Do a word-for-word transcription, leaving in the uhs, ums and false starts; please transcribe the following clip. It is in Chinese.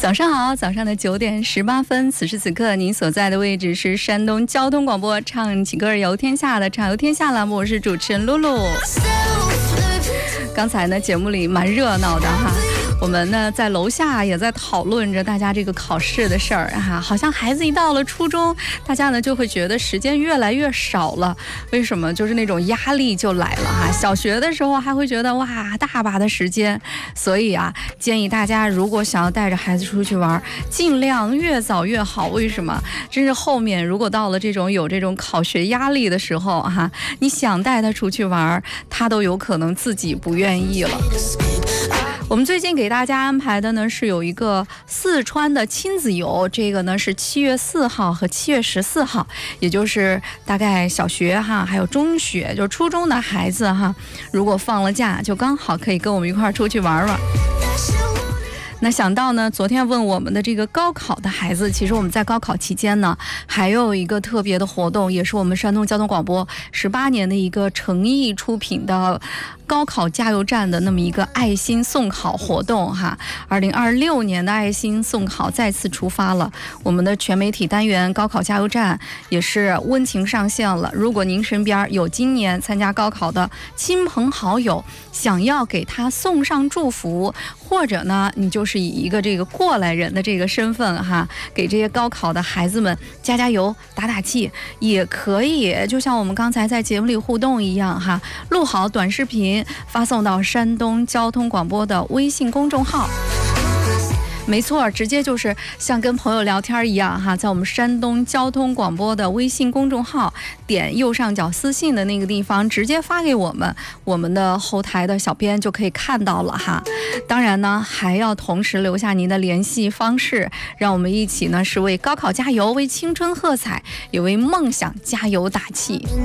早上好，早上的九点十八分，此时此刻您所在的位置是山东交通广播唱起歌游天下的畅游天下栏目，我是主持人露露。刚才呢节目里蛮热闹的哈，我们呢在楼下也在讨论着大家这个考试的事儿哈，好像孩子一到了初中，大家呢就会觉得时间越来越少了，为什么？就是那种压力就来了哈。小学的时候还会觉得哇大把的时间，所以啊建议大家如果想要带着孩子出去玩，尽量越早越好。为什么？真是后面如果到了这种有这种考学压力的时候哈，你想带他出去玩，他都有可能自己不愿意了。我们最近给大家安排的呢是有一个四川的亲子游，这个呢是七月四号和七月十四号，也就是大概小学哈，还有中学，就是初中的孩子哈，如果放了假，就刚好可以跟我们一块儿出去玩玩。那想到呢，昨天问我们的这个高考的孩子，其实我们在高考期间呢，还有一个特别的活动，也是我们山东交通广播十八年的一个诚意出品的高考加油站的那么一个爱心送考活动哈。二零二六年的爱心送考再次出发了，我们的全媒体单元高考加油站也是温情上线了。如果您身边有今年参加高考的亲朋好友，想要给他送上祝福，或者呢你就是以一个这个过来人的这个身份哈，给这些高考的孩子们加加油打打气，也可以就像我们刚才在节目里互动一样哈，录好短视频发送到山东交通广播的微信公众号。没错，直接就是像跟朋友聊天一样哈，在我们山东交通广播的微信公众号点右上角私信的那个地方直接发给我们，我们的后台的小编就可以看到了哈。当然呢还要同时留下您的联系方式，让我们一起呢是为高考加油，为青春喝彩，也为梦想加油打气。